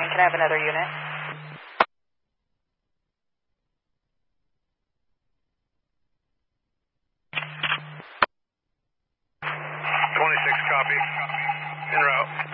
Can I have another unit? 26, copy. En route.